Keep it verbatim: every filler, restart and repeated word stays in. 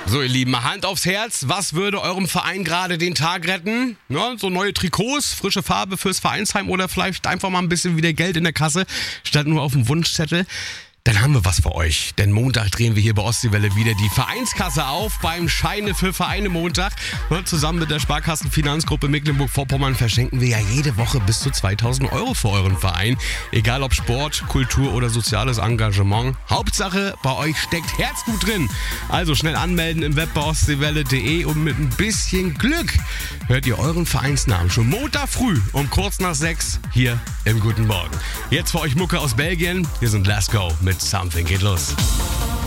So, ihr Lieben, Hand aufs Herz. Was würde eurem Verein gerade den Tag retten? Ja, so neue Trikots, frische Farbe fürs Vereinsheim oder vielleicht einfach mal ein bisschen wieder Geld in der Kasse, statt nur auf dem Wunschzettel? Dann haben wir was für euch, denn Montag drehen wir hier bei Ostseewelle wieder die Vereinskasse auf beim Scheine für Vereine Montag. Und zusammen mit der Sparkassenfinanzgruppe Mecklenburg-Vorpommern verschenken wir ja jede Woche bis zu zweitausend Euro für euren Verein. Egal ob Sport, Kultur oder soziales Engagement. Hauptsache, bei euch steckt Herzblut drin. Also schnell anmelden im Web bei ostseewelle punkt de und mit ein bisschen Glück hört ihr euren Vereinsnamen schon Montag früh um kurz nach sechs hier im Guten Morgen. Jetzt für euch Mucke aus Belgien. Wir sind Let's Go mit Something geht los.